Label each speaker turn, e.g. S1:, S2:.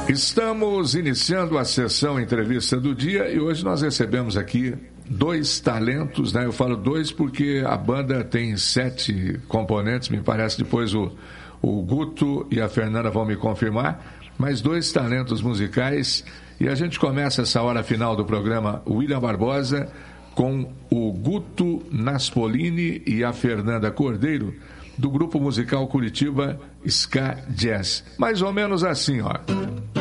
S1: Estamos iniciando a sessão entrevista do dia e hoje nós recebemos aqui dois talentos, né? Eu falo dois porque a banda tem 7 componentes, me parece, depois o Guto e a Fernanda vão me confirmar, mas 2 talentos musicais, e a gente começa essa hora final do programa William Barbosa com o Guto Naspolini e a Fernanda Cordeiro, do grupo musical Curitiba Ska Jazz. Mais ou menos assim, ó.